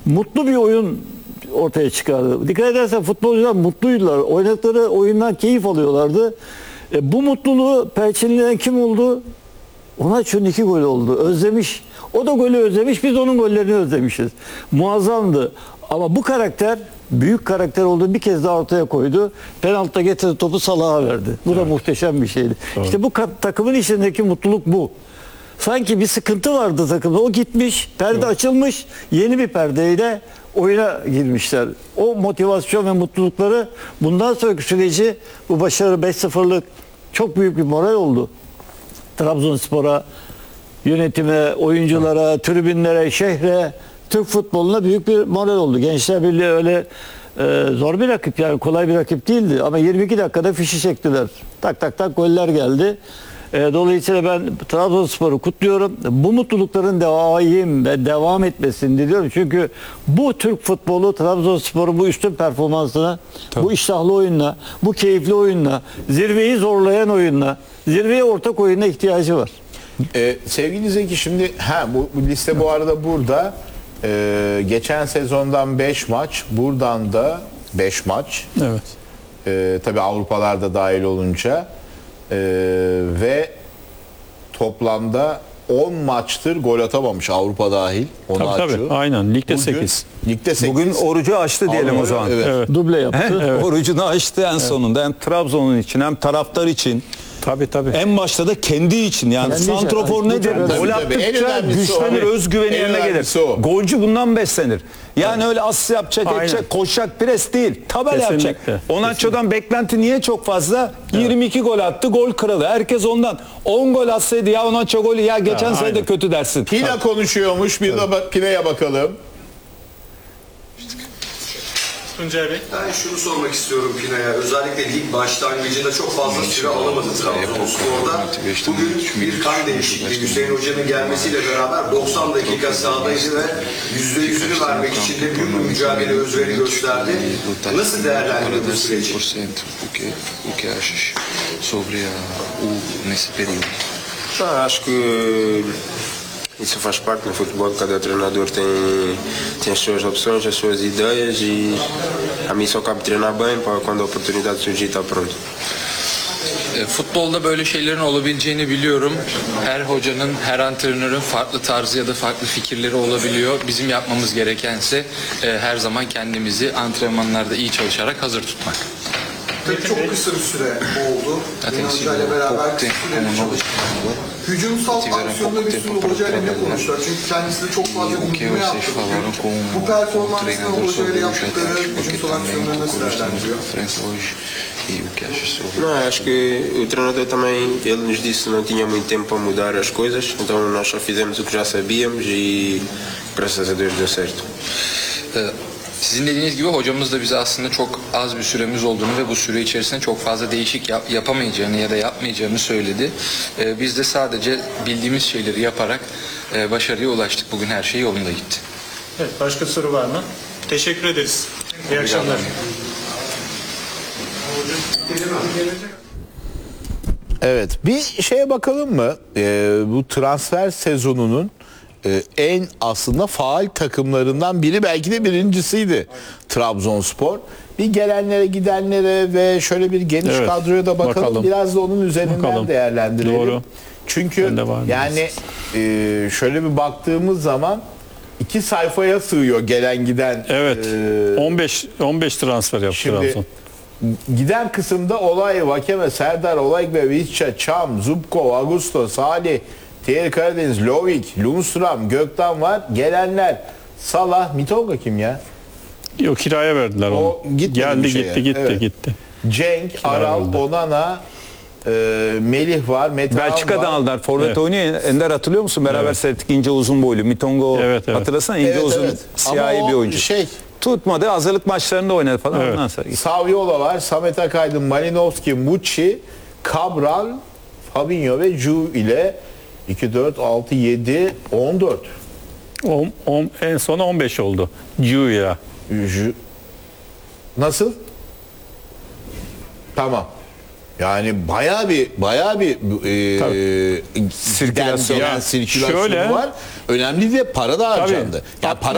mutlu bir oyun ortaya çıkardı. Dikkat edersen futbolcular mutluydular. Oynadıkları oyundan keyif alıyorlardı. Bu mutluluğu perçinleyen kim oldu? Onaçu'nun 2 golü oldu. Özlemiş. O da golü özlemiş. Biz onun gollerini özlemişiz. Muazzamdı. Ama bu karakter büyük karakter olduğu bir kez daha ortaya koydu. Penaltıda getirdi, topu Salah'a verdi. Bu da muhteşem bir şeydi. Evet. İşte bu takımın içindeki mutluluk bu. Sanki bir sıkıntı vardı takımda. O gitmiş, perde açılmış. Yeni bir perdeyle oyuna girmişler. O motivasyon ve mutlulukları bundan sonraki süreci, bu başarı 5-0'lık çok büyük bir moral oldu. Trabzonspor'a, yönetime, oyunculara, tribünlere, şehre, Türk futboluna büyük bir moral oldu. Gençler Birliği öyle zor bir rakip, yani kolay bir rakip değildi. Ama 22 dakikada fişi çektiler. Tak tak tak goller geldi. Dolayısıyla ben Trabzonspor'u kutluyorum. Bu mutlulukların daim ve devam etmesini diliyorum. Çünkü bu Türk futbolu Trabzonspor'un bu üstün performansına, bu iştahlı oyunla, bu keyifli oyunla, zirveyi zorlayan oyunla, zirveye ortak oyuna ihtiyacı var. Sevgili Zeki, şimdi bu liste bu arada burada. Geçen sezondan 5 maç, buradan da 5 maç. Evet. Tabii Avrupalarda dahil olunca ve toplamda 10 maçtır gol atamamış, Avrupa dahil. Tabii. Aynen. Ligde Bugün, 8. Ligde 8. Bugün orucu açtı diyelim o zaman. Evet. Duble yaptı. Evet. Orucunu açtı en sonunda. Hem Trabzon'un için hem taraftar için. Tabii. En başta da kendi için. Yani Kendi santrofor için. nedir? Tabii, Gol tabii. En attıkça önemlisi güçlenir, o. özgüveni En yerine gelir. önemlisi o. Golcü bundan beslenir. Yani öyle asist yapacak, Aynen. edecek, koşacak, pres değil. Tabela Kesinlikle. yapacak. Onaço'dan beklenti niye çok fazla? 22 gol attı, gol kralı. Herkes ondan. 10 gol atsaydı ya Onaço golü, ya geçen sene de aynen. kötü dersin. Pina konuşuyormuş. Bir de Pina'ya bakalım. Tuncay Bey. Ben şunu sormak istiyorum Pina'ya. Özellikle lig başlangıcında çok fazla süre alamadı Trabzonspor'da. Bugün bir kan değişikliği, Hüseyin Hoca'nın gelmesiyle beraber 90 dakika sahadaydı ve %100'ünü vermek için de büyük bir mücadele, özveri gösterdi. Nasıl değerlendiriyor bu süreci? O que achas sobre nesse período? Acho que isso faz parte do futebol, cada treinador tem as suas opções, as suas ideias e a mim só cabe treinar bem para quando a oportunidade surgir estar pronto. Futbolda böyle şeylerin olabileceğini biliyorum. Her hocanın, her antrenörün farklı tarzı ya da farklı fikirleri olabiliyor. Bizim yapmamız gerekense her zaman kendimizi antrenmanlarda iyi çalışarak hazır tutmak. Tabii çok kısa bir süre oldu. Hüseyin Hoca ile beraber kısa süreli çalıştık. Hücumsal aksiyonda bir sürü hocayla ne konuştular? Çünkü kendisi de çok fazla bilgilenme yaptı. Bu performansla hocayla yaptıkları hücumsal aksiyonları nasıl değerlendiriyor? Não, acho que o treinador também, ele nos disse que não tinha muito tempo para mudar as coisas, então nós só fizemos o que já sabíamos e graças a Deus deu certo. Sizin dediğiniz gibi hocamız da bize aslında çok az bir süremiz olduğunu ve bu süre içerisinde çok fazla değişik yapamayacağını ya da yapmayacağını söyledi. Biz de sadece bildiğimiz şeyleri yaparak başarıya ulaştık. Bugün her şey yolunda gitti. Evet, başka soru var mı? Teşekkür ederiz. İyi akşamlar. Evet, bir şeye bakalım mı? Bu transfer sezonunun en aslında faal takımlarından biri, belki de birincisiydi Trabzonspor. Bir gelenlere, gidenlere ve şöyle bir geniş Evet, kadroya da bakalım. Biraz da onun üzerinden değerlendirelim. Doğru. Çünkü yani şöyle bir baktığımız zaman 2 sayfaya sığıyor gelen giden. Evet. 15 transfer yaptı Şimdi Trabzon. giden kısımda Olay, Vakeme, Serdar, Olaygbe, Visca, Çam, Zubkov, Augusto, Salih, Thierry Karadeniz, Lovik, Lundstram, Gökten var. Gelenler Salah, Mitonga kim ya? Yok, kiraya verdiler onu. O gitmedi bir şeye. Gitti. Cenk, Aral, verdiler. Onana, Melih var, Metehan Belçika'dan var. aldılar. Forvet Evet. oynuyor. Ender, hatırlıyor musun? Beraber seyrettik, ince uzun boylu. Mitongo, Evet. hatırlasana, ince uzun, siyahi Ama bir o oyuncu. Tutmadı. Hazırlık maçlarında oynadı falan. Evet. Ondan sonra Saviola var, Samet Akaydın, Malinowski, Mucci, Cabral, Fabinho ve Ju ile 2, 4, 6, 7, 14. En sona 15 oldu. Juya. Nasıl? Tamam. Yani bayağı bir Sirkülasyon. sirkülasyonu Şöyle, var. Önemli de para da harcandı. Tabii. Ya para